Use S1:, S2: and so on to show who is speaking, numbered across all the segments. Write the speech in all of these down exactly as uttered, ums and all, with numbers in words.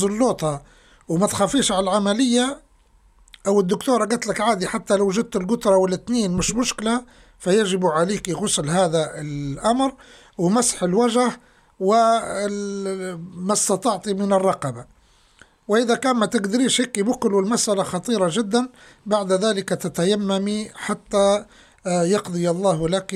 S1: الزلوطة وما تخافيش على العملية، أو الدكتورة قالت لك عادي حتى لو جدت القطرة والاثنين مش مشكلة، فيجب عليك غسل هذا الأمر ومسح الوجه وما استطعت من الرقبة. وإذا كان ما تقدريش هيك بكل، والمسألة خطيرة جدا، بعد ذلك تتيممي حتى يقضي الله لك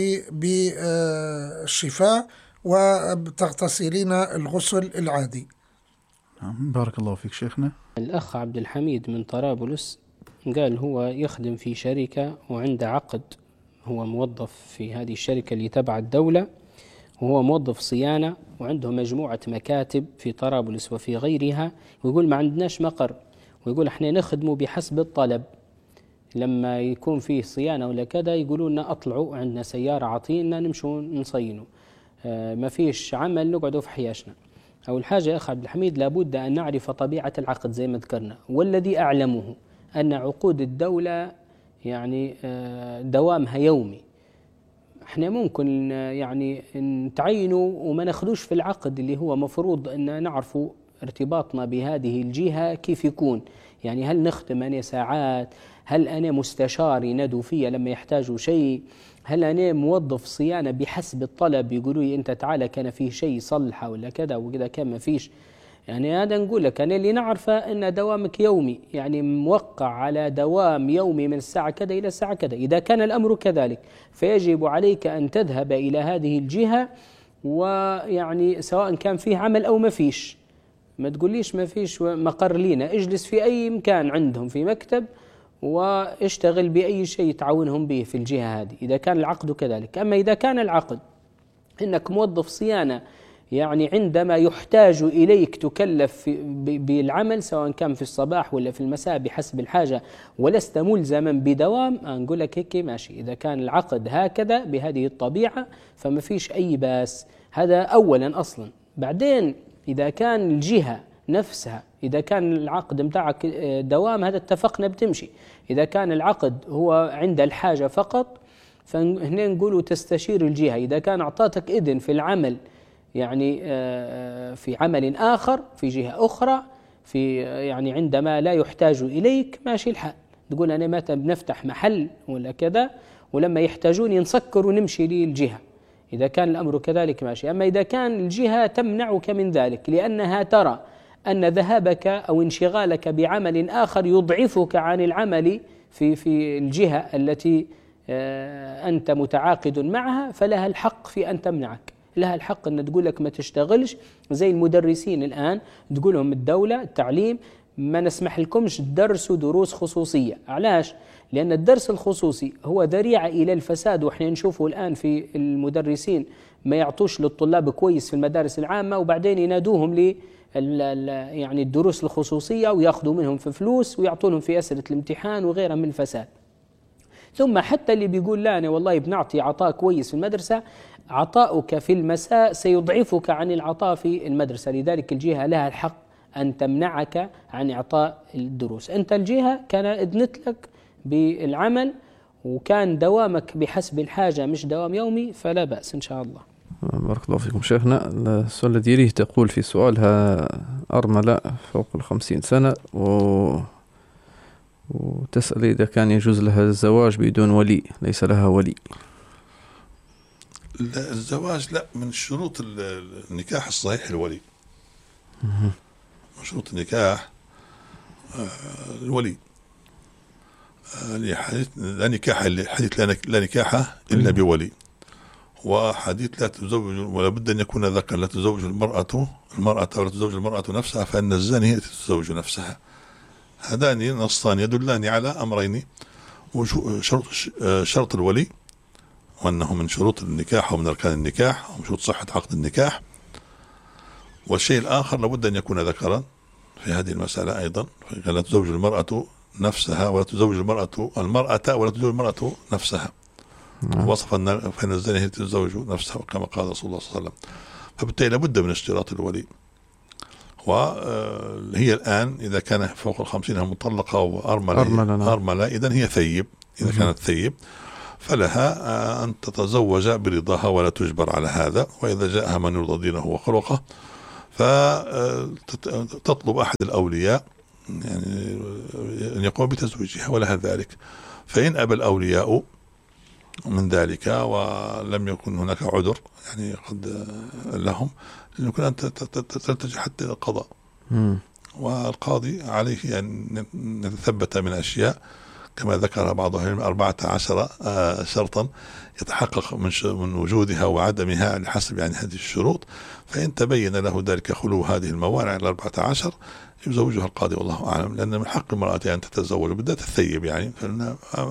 S1: بالشفاء وتغتسلين الغسل العادي.
S2: بارك الله فيك شيخنا.
S3: الأخ عبد الحميد من طرابلس قال هو يخدم في شركة وعنده عقد، هو موظف في هذه الشركة اللي تبع الدولة، وهو موظف صيانة وعنده مجموعة مكاتب في طرابلس وفي غيرها، ويقول ما عندناش مقر، ويقول احنا نخدمه بحسب الطلب، لما يكون فيه صيانة ولا كذا يقولوا لنا اطلعوا عندنا سيارة عطينا نمشوا نصينوا، اه ما فيش عمل نقعدوا في حياشنا. أول حاجة يا أخ عبد الحميد لابد أن نعرف طبيعة العقد زي ما ذكرنا، والذي أعلمه أن عقود الدولة يعني دوامها يومي. احنا ممكن يعني نتعينوا وما ناخدوش في العقد اللي هو مفروض أن نعرفوا ارتباطنا بهذه الجهة كيف يكون، يعني هل نخدم أنا ساعات، هل أنا مستشار ينادوا فيا لما يحتاجوا شيء، هل أنا موظف صيانة بحسب الطلب يقولوا لي أنت تعالى كان فيه شيء صلحه ولا كذا وكذا كان ما فيش. يعني هذا نقول لك أنا اللي نعرفه أن دوامك يومي، يعني موقع على دوام يومي من الساعة كذا إلى الساعة كذا. إذا كان الأمر كذلك فيجب عليك أن تذهب إلى هذه الجهة، ويعني سواء كان فيه عمل أو ما فيش، ما تقوليش ما فيش مقر لينا، اجلس في أي مكان عندهم في مكتب واشتغل بأي شيء تعاونهم به في الجهة هذه إذا كان العقد كذلك. أما إذا كان العقد إنك موظف صيانة، يعني عندما يحتاج إليك تكلف بالعمل سواء كان في الصباح ولا في المساء بحسب الحاجة، ولست ملزما بدوام، نقول لك هيك ماشي. إذا كان العقد هكذا بهذه الطبيعة فما فيش أي باس، هذا أولا أصلا. بعدين إذا كان الجهة نفسها، إذا كان العقد متاعك دوام هذا اتفقنا بتمشي. إذا كان العقد هو عند الحاجة فقط فهنا نقولوا تستشير الجهة. إذا كان أعطاتك إذن في العمل يعني في عمل آخر في جهة أخرى في يعني عندما لا يحتاج إليك ماشي الحال، تقول أنا متى بنفتح محل ولا كذا ولما يحتاجوني نسكر ونمشي للجهة. إذا كان الأمر كذلك ماشي. أما إذا كان الجهة تمنعك من ذلك لأنها ترى أن ذهابك أو انشغالك بعمل آخر يضعفك عن العمل في في الجهة التي أنت متعاقد معها، فلها الحق في أن تمنعك، لها الحق أن تقول لك ما تشتغلش. زي المدرسين الآن تقول لهم الدولة التعليم ما نسمح لكمش تدرسوا دروس خصوصية. علاش؟ لأن الدرس الخصوصي هو ذريعة إلى الفساد، وإحنا نشوفه الآن في المدرسين ما يعطوش للطلاب كويس في المدارس العامة، وبعدين ينادوهم ل يعني الدروس الخصوصية ويأخذوا منهم في فلوس ويعطونهم في أسئلة الامتحان وغيرها من الفساد. ثم حتى اللي بيقول لا أنا والله بنعطي عطاء كويس في المدرسة، عطاؤك في المساء سيضعفك عن العطاء في المدرسة، لذلك الجهة لها الحق أن تمنعك عن إعطاء الدروس. أنت الجهة كان أذنت لك بالعمل وكان دوامك بحسب الحاجة مش دوام يومي فلا بأس إن شاء الله.
S2: بارك الله فيكم شيخنا. السؤال الذي يليه تقول في سؤالها أرملة فوق الخمسين سنة و... وتسأل إذا كان يجوز لها الزواج بدون ولي، ليس لها ولي.
S4: لا الزواج لا، من شروط النكاح الصحيح الولي. من شروط النكاح الولي. لحديث لا نكاح حديث لا نكاح إلا بولي، وحديث لا تزوج ولا بد أن يكون ذكر، لا تزوج المرأة المرأة ولا تزوج المرأة نفسها فإن الزانية تتزوج نفسها. هذان نصان يدلان على أمرين: شرط شرط الولي، وأنه من شروط النكاح ومن أركان النكاح ومن شروط صحة عقد النكاح. والشيء الآخر لابد أن يكون ذكرا في هذه المسألة أيضا، لا تزوج المرأة نفسها ولا تزوج المرأة المرأة ولا تزوج المرأة نفسها. وصف فإن الزانية تتزوج نفسها كما قال رسول الله صلى الله عليه وسلم. فبالتالي لابد من اشتراط الولي. وهي الآن إذا كان فوق الخمسين مطلقة وأرملة أرملة, أرملة إذن هي ثيب. إذا كانت ثيب فلها أن تتزوج برضاها ولا تجبر على هذا، وإذا جاءها من يرضى دينه وخلقه فتطلب أحد الأولياء يعني أن يقوم بتزويجها ولها ذلك. فإن أبى الأولياء من ذلك ولم يكن هناك عذر يعني قد لهم، يمكن أن تلتجئ حتى إلى القضاء. والقاضي عليه أن يتثبت من أشياء كما ذكر بعض أهل أربعة عشر شرطا يتحقق من من وجودها وعدمها على حسب يعني هذه الشروط. فإن تبين له ذلك خلو هذه الموانع الأربعة عشر يزوجها القاضي والله أعلم، لأن من حق المرأة أن تتزوج بالذات الثيب يعني، فإن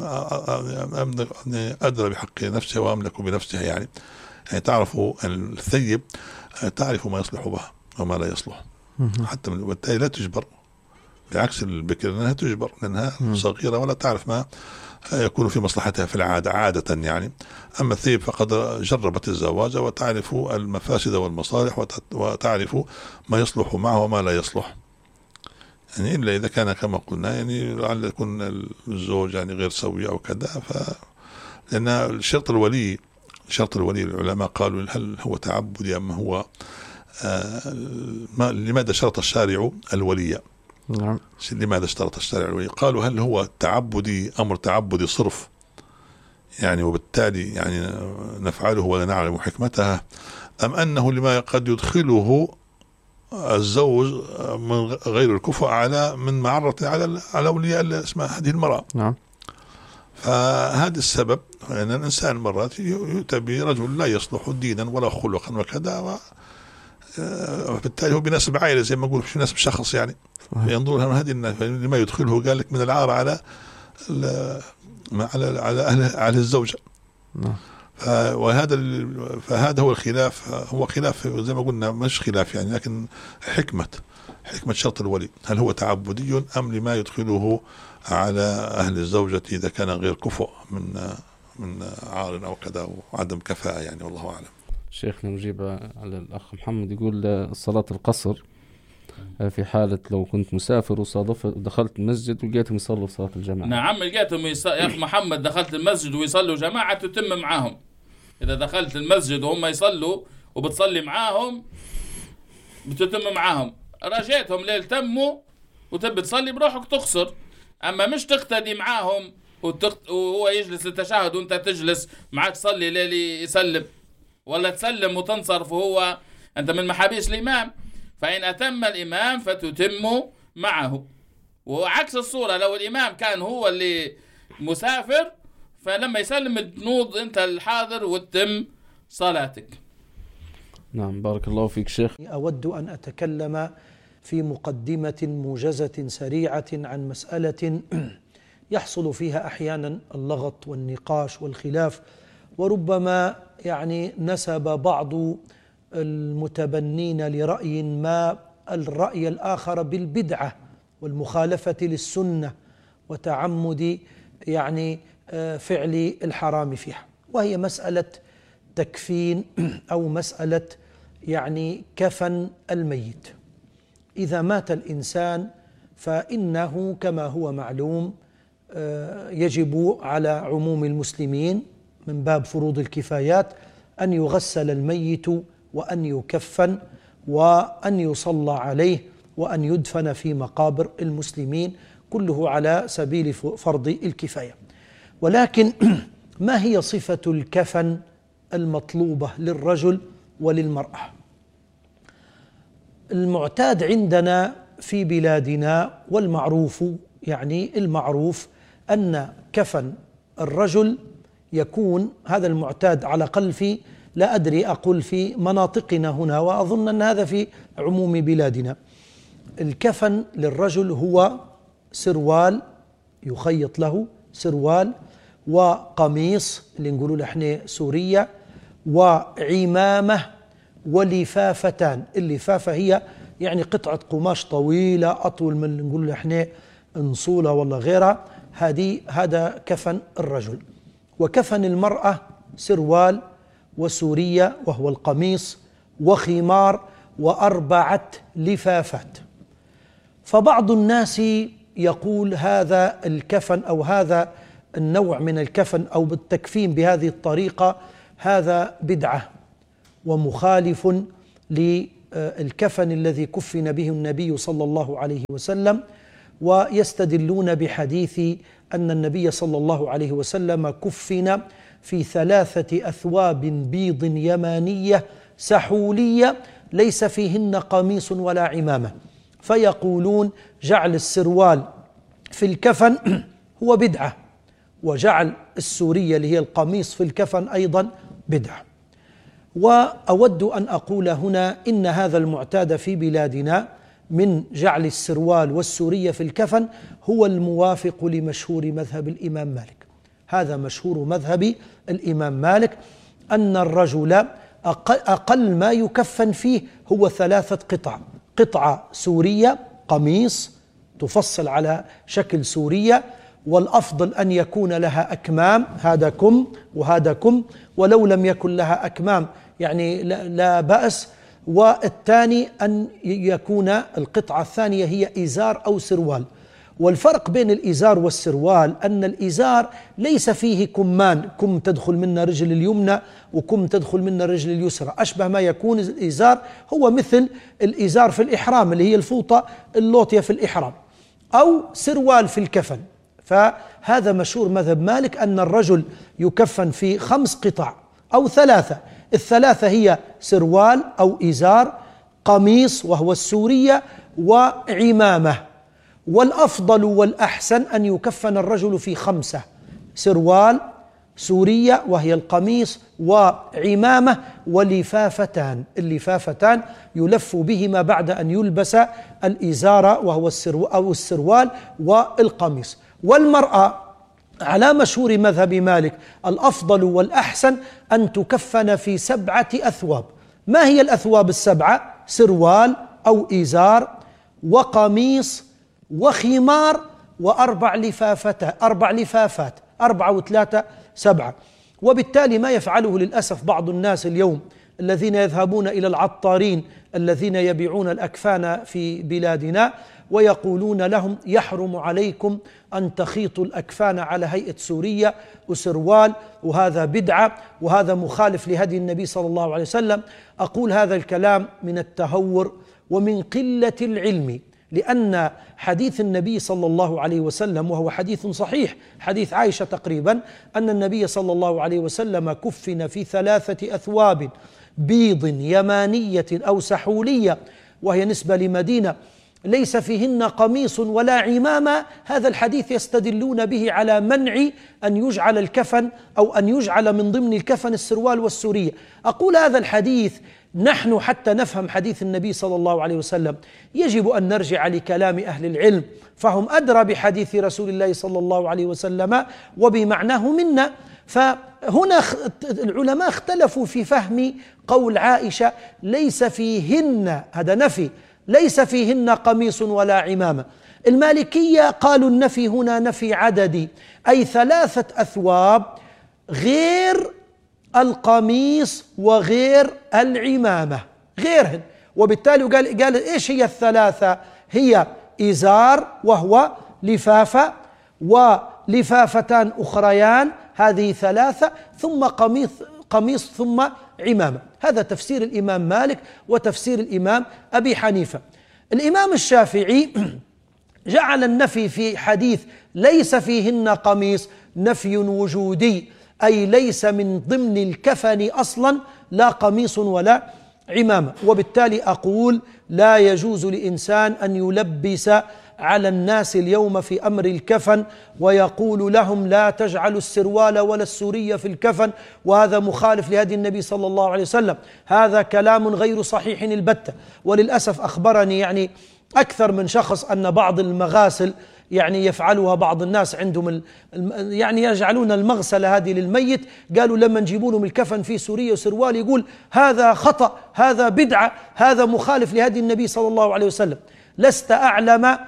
S4: أدرى بحق نفسها وأملك بنفسها يعني. يعني تعرف أن الثيب تعرف ما يصلح بها وما لا يصلح، حتى بالتالي لا تجبر، بعكس البكر لأنها تجبر لأنها صغيرة ولا تعرف ما يكون في مصلحتها في العادة عادة يعني. أما الثيب فقد جربت الزواج وتعرف المفاسد والمصالح وتعرف ما يصلح معه وما لا يصلح يعني، إلا إذا كان كما قلنا يعني لعل يكون الزوج يعني غير سوي أو كذا. ف لأن الشرط الولي شرط الولي العلماء قالوا هل هو تعبدي أم هو آه ما لماذا شرط الشارع الولي؟
S2: نعم.
S4: لماذا اشترط الشارع الولي؟ قالوا هل هو تعبدي أمر تعبدي صرف يعني وبالتالي يعني نفعله ولا نعلم حكمتها، أم أنه لما قد يدخله الزوج من غير الكفء على من معرة على على أولياء اسمها هذه المرأة.
S2: نعم.
S4: فهذا السبب أن يعني الإنسان مرات يؤتى برجل لا يصلح دينا ولا خلقا وكذا، وبالتالي هو بنسب عائلة زي ما نقول في نسب شخص يعني. ينظر لهم هذه لما يدخله قال لك من العار على على على أهل على الزوجة. وهذا فهذا هو الخلاف، هو خلاف زي ما قلنا مش خلاف يعني، لكن حكمة حكمة شرط الولي هل هو تعبدي أم لما يدخله على أهل الزوجة إذا كان غير كفؤ من من عار أو كذا وعدم كفاءة يعني، والله أعلم.
S2: شيخنا نجيب على الأخ محمد يقول صلاة القصر في حالة لو كنت مسافر وصادفت ودخلت المسجد ولقيتهم يصلوا صلاة الجماعة.
S5: نعم لقيتهم يص... يا أخي محمد دخلت المسجد ويصلوا جماعة تتم معاهم. إذا دخلت المسجد وهم يصلوا وبتصلي معاهم بتتم معاهم، رجيتهم ليل تموا وتبي تصلي بروحك تقصر، أما مش تقتدي معاهم وتقت... وهو يجلس للتشهد وانت تجلس معك تصلي ليل يسلم، ولا تسلم وتنصرف وهو أنت من محابيس الإمام. فإن أتم الإمام فتتم معه. وعكس الصورة لو الإمام كان هو اللي مسافر فلما يسلم تنوض أنت الحاضر وتتم صلاتك.
S2: نعم بارك الله فيك شيخ.
S6: أود أن أتكلم في مقدمة موجزة سريعة عن مسألة يحصل فيها أحيانا اللغط والنقاش والخلاف، وربما يعني نسب بعض المتبنين لرأي ما الرأي الآخر بالبدعة والمخالفة للسنة وتعمد يعني فعل الحرام فيها، وهي مسألة تكفين أو مسألة يعني كفن الميت. إذا مات الإنسان فإنه كما هو معلوم يجب على عموم المسلمين من باب فروض الكفايات أن يغسل الميت وأن يكفن وأن يصلى عليه وأن يدفن في مقابر المسلمين، كله على سبيل فرض الكفاية. ولكن ما هي صفة الكفن المطلوبة للرجل وللمرأة؟ المعتاد عندنا في بلادنا والمعروف يعني المعروف أن كفن الرجل يكون هذا المعتاد على الأقل في لا أدري أقول في مناطقنا هنا، وأظن أن هذا في عموم بلادنا. الكفن للرجل هو سروال يخيط له سروال وقميص اللي نقولوا احنا سورية وعمامة ولفافتان. اللفافة هي يعني قطعة قماش طويلة أطول من اللي نقول احنا انصولة ولا غيرها، هذه هذا كفن الرجل. وكفن المرأة سروال وسورية وهو القميص وخمار وأربعة لفافات. فبعض الناس يقول هذا الكفن أو هذا النوع من الكفن أو بالتكفين بهذه الطريقة هذا بدعة ومخالف الكفن الذي كفن به النبي صلى الله عليه وسلم، ويستدلون بحديث أن النبي صلى الله عليه وسلم كفن في ثلاثة أثواب بيض يمانية سحولية ليس فيهن قميص ولا عمامة، فيقولون جعل السروال في الكفن هو بدعة، وجعل السورية اللي هي القميص في الكفن أيضا بدعة. وأود أن أقول هنا إن هذا المعتاد في بلادنا من جعل السروال والسورية في الكفن هو الموافق لمشهور مذهب الإمام مالك. هذا مشهور مذهب الإمام مالك أن الرجل أقل ما يكفن فيه هو ثلاثة قطع: قطعة سورية قميص تفصل على شكل سورية، والأفضل أن يكون لها أكمام، هذا كم وهذا كم، ولو لم يكن لها أكمام يعني لا بأس. والثاني أن يكون القطعة الثانية هي إزار أو سروال. والفرق بين الإزار والسروال أن الإزار ليس فيه كمان، كم تدخل منا رجل اليمنى وكم تدخل منا رجل اليسرى، أشبه ما يكون الإزار هو مثل الإزار في الإحرام اللي هي الفوطة اللوطية في الإحرام، أو سروال في الكفن. فهذا مشهور مذهب مالك أن الرجل يكفن في خمس قطع أو ثلاثة، الثلاثة هي سروال أو إزار، قميص وهو السورية، وعمامة. والأفضل والأحسن أن يكفن الرجل في خمسة: سروال، سورية وهي القميص، وعمامة، ولفافتان. اللفافتان يلف بهما بعد أن يلبس الإزار وهو السروال أو السروال والقميص. والمرأة على مشهور مذهب مالك الأفضل والأحسن أن تكفن في سبعة أثواب. ما هي الأثواب السبعة؟ سروال أو إزار وقميص وخمار وأربع لفافات أربع لفافات أربعة وثلاثة سبعة. وبالتالي ما يفعله للأسف بعض الناس اليوم الذين يذهبون إلى العطارين الذين يبيعون الأكفان في بلادنا ويقولون لهم يحرم عليكم أن تخيطوا الأكفان على هيئة سورية وسروال، وهذا بدعة وهذا مخالف لهدي النبي صلى الله عليه وسلم. أقول هذا الكلام من التهور ومن قلة العلم، لأن حديث النبي صلى الله عليه وسلم وهو حديث صحيح، حديث عائشة تقريبا، أن النبي صلى الله عليه وسلم كفن في ثلاثة أثواب بيض يمانية أو سحولية وهي نسبة لمدينة ليس فيهن قميص ولا عمامة. هذا الحديث يستدلون به على منع أن يجعل الكفن أو أن يجعل من ضمن الكفن السروال والسورية. أقول هذا الحديث نحن حتى نفهم حديث النبي صلى الله عليه وسلم يجب أن نرجع لكلام أهل العلم، فهم أدرى بحديث رسول الله صلى الله عليه وسلم وبمعناه منا. فهنا العلماء اختلفوا في فهم قول عائشة ليس فيهن، هذا نفي، ليس فيهن قميص ولا عمامة. المالكية قالوا النفي هنا نفي عددي، أي ثلاثة أثواب غير القميص وغير العمامة، غيرهن. وبالتالي قال, قال إيش هي الثلاثة؟ هي إزار وهو لفافة، ولفافتان أخريان، هذه ثلاثة، ثم قميص قميص ثم عمامة. هذا تفسير الإمام مالك وتفسير الإمام أبي حنيفة. الإمام الشافعي جعل النفي في حديث ليس فيهن قميص نفي وجودي، أي ليس من ضمن الكفن أصلا لا قميص ولا عمامة. وبالتالي أقول لا يجوز لإنسان أن يلبس على الناس اليوم في أمر الكفن ويقول لهم لا تجعلوا السروال ولا السورية في الكفن، وهذا مخالف لهدي النبي صلى الله عليه وسلم. هذا كلام غير صحيح البتة. وللأسف أخبرني يعني أكثر من شخص أن بعض المغاسل يعني يفعلها بعض الناس عندهم يعني يجعلون المغسلة هذه للميت، قالوا لما نجيبوا لهم الكفن في سورية وسروال يقول هذا خطأ، هذا بدعة، هذا مخالف لهدي النبي صلى الله عليه وسلم. لست أعلم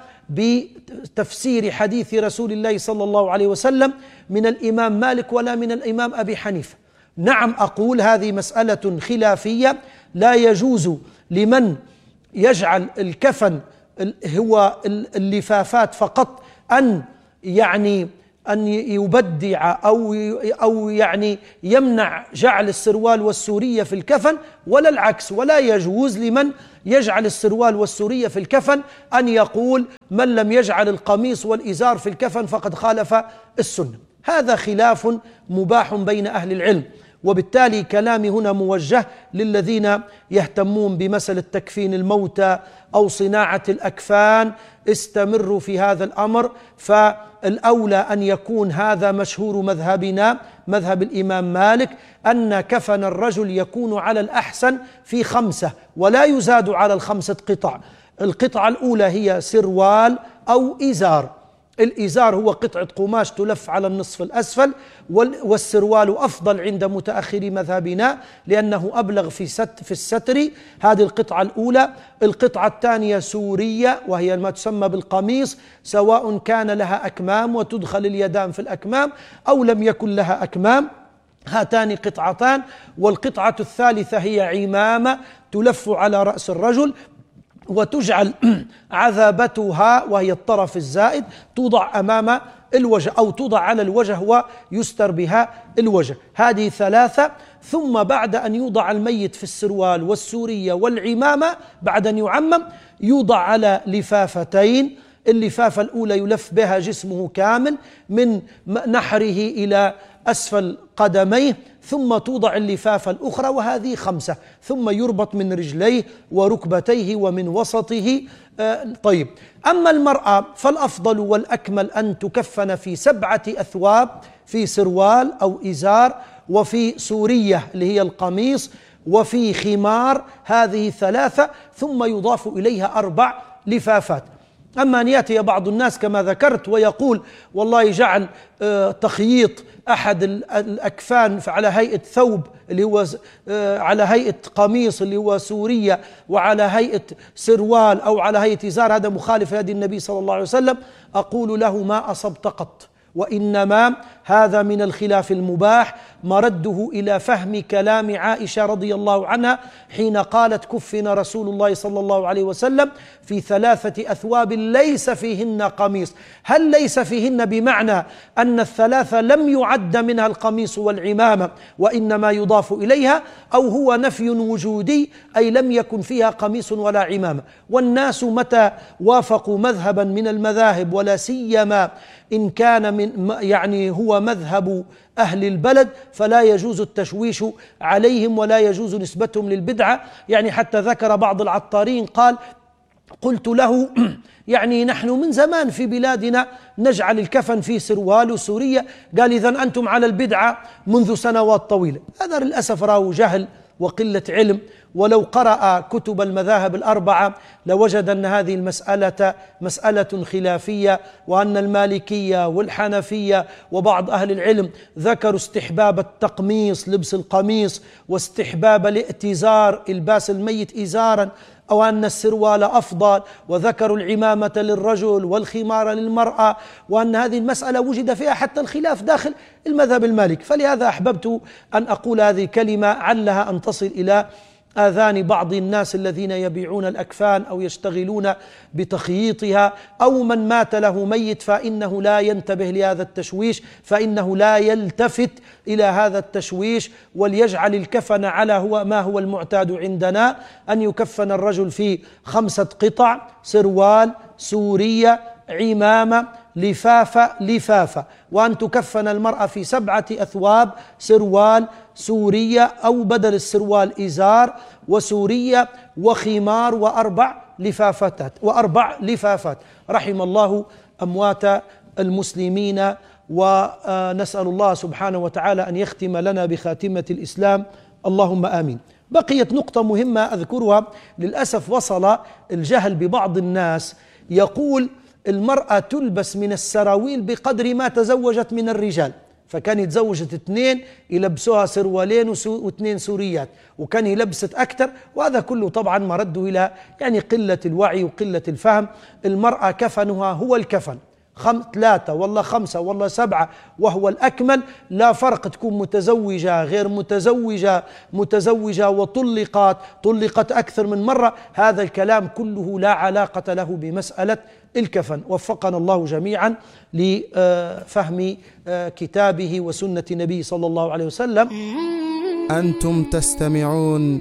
S6: بتفسير حديث رسول الله صلى الله عليه وسلم من الإمام مالك ولا من الإمام أبي حنيفة. نعم أقول هذه مسألة خلافية، لا يجوز لمن يجعل الكفن هو اللفافات فقط أن يعني أن يبدع أو أو يعني يمنع جعل السروال والسورية في الكفن، ولا العكس، ولا يجوز لمن يجعل السروال والسورية في الكفن أن يقول من لم يجعل القميص والإزار في الكفن فقد خالف السنة. هذا خلاف مباح بين أهل العلم، وبالتالي كلامي هنا موجه للذين يهتمون بمسألة تكفين الموتى أو صناعة الأكفان. استمروا في هذا الأمر، فالأولى أن يكون هذا مشهور مذهبنا مذهب الإمام مالك، أن كفن الرجل يكون على الأحسن في خمسة ولا يزاد على الخمسة قطع. القطعة الأولى هي سروال أو إزار. الإزار هو قطعة قماش تلف على النصف الأسفل، والسروال أفضل عند متأخر مذهبنا لأنه أبلغ في ست في الستر. هذه القطعة الأولى. القطعة الثانية سورية، وهي ما تسمى بالقميص، سواء كان لها أكمام وتدخل اليدان في الأكمام أو لم يكن لها أكمام، هاتان قطعتان. والقطعة الثالثة هي عمامة تلف على رأس الرجل وتجعل عذابتها، وهي الطرف الزائد، توضع أمام الوجه أو توضع على الوجه ويستر بها الوجه. هذه ثلاثة. ثم بعد أن يوضع الميت في السروال والسورية والعمامة، بعد أن يعمم، يوضع على لفافتين. اللفافة الأولى يلف بها جسمه كامل من نحره إلى أسفل قدميه، ثم توضع اللفافة الأخرى، وهذه خمسة، ثم يربط من رجليه وركبتيه ومن وسطه. آه طيب، أما المرأة فالأفضل والأكمل أن تكفن في سبعة أثواب، في سروال أو إزار، وفي سورية اللي هي القميص، وفي خمار. هذه ثلاثة، ثم يضاف إليها أربع لفافات. أما أن يأتي بعض الناس كما ذكرت ويقول والله جعل آه تخييط أحد الأكفان على هيئة ثوب اللي هو آه على هيئة قميص اللي هو سورية، وعلى هيئة سروال أو على هيئة إزار، هذا مخالف هدي النبي صلى الله عليه وسلم. أقول له ما أصبت قط، وإنما هذا من الخلاف المباح، مرده إلى فهم كلام عائشة رضي الله عنها حين قالت كفن رسول الله صلى الله عليه وسلم في ثلاثة أثواب ليس فيهن قميص. هل ليس فيهن بمعنى أن الثلاثة لم يعد منها القميص والعمامة وإنما يضاف إليها، أو هو نفي وجودي أي لم يكن فيها قميص ولا عمامة؟ والناس متى وافقوا مذهبا من المذاهب، ولا سيما إن كان من يعني هو مذهب أهل البلد، فلا يجوز التشويش عليهم ولا يجوز نسبتهم للبدعة. يعني حتى ذكر بعض العطارين قال قلت له يعني نحن من زمان في بلادنا نجعل الكفن في سروال وسورية. قال إذن أنتم على البدعة منذ سنوات طويلة. هذا للأسف راه جهل وقلة علم، ولو قرأ كتب المذاهب الأربعة لوجد أن هذه المسألة مسألة خلافية، وأن المالكية والحنفية وبعض أهل العلم ذكروا استحباب التقميص، لبس القميص، واستحباب الائتزار، الباس الميت إزارا، أو أن السروال أفضل، وذكروا العمامة للرجل والخمار للمرأة، وأن هذه المسألة وجد فيها حتى الخلاف داخل المذهب المالكي. فلهذا أحببت أن أقول هذه الكلمة علها أن تصل إلى آذان بعض الناس الذين يبيعون الأكفان أو يشتغلون بتخييطها، أو من مات له ميت فإنه لا ينتبه لهذا التشويش، فإنه لا يلتفت إلى هذا التشويش، وليجعل الكفن على هو ما هو المعتاد عندنا، أن يكفن الرجل في خمسة قطع: سروال، سورية، عمامة، لفافة لفافة، وأن تكفن المرأة في سبعة أثواب: سروال، سورية أو بدل السروال إزار، وسورية، وخمار، وأربع لفافات وأربع لفافات. رحم الله أموات المسلمين، ونسأل الله سبحانه وتعالى أن يختم لنا بخاتمة الإسلام، اللهم آمين. بقيت نقطة مهمة أذكرها، للأسف وصل الجهل ببعض الناس، يقول المرأة تلبس من السراويل بقدر ما تزوجت من الرجال، فكان يتزوجت اثنين يلبسوها سروالين واثنين سوريات، وكان يلبست أكثر، وهذا كله طبعا مرده إلى يعني قلة الوعي وقلة الفهم. المرأة كفنها هو الكفن، خم... ثلاثة والله خمسة والله سبعة وهو الأكمل، لا فرق تكون متزوجة غير متزوجة، متزوجة وطلقت طلقت أكثر من مرة، هذا الكلام كله لا علاقة له بمسألة الكفن. وفقنا الله جميعا لفهم كتابه وسنة نبي صلى الله عليه وسلم.
S7: أنتم تستمعون